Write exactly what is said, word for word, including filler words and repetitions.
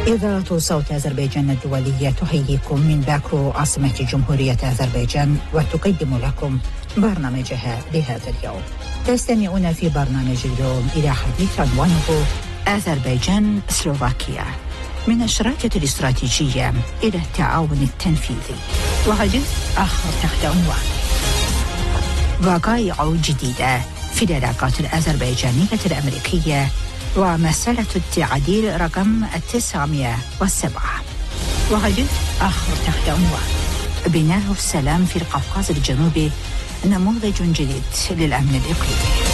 إذاعة صوت أذربيجان الدولية تحييكم من باكو عاصمة جمهورية أذربيجان وتقدم لكم برنامجها لهذا اليوم. تستمعون في برنامج اليوم إلى حديث عنوانه أذربيجان سلوفاكيا، من الشراكة الاستراتيجية إلى التعاون التنفيذي، وحديث آخر تحت عنوان وقائع جديدة في العلاقات الأذربيجانية الأمريكية ومسألة التعديل رقم تسعمائة وسبعة، وحديث آخر تحت عنوان بناء السلام في القوقاز الجنوبي، نموذج جديد للأمن الإقليمي.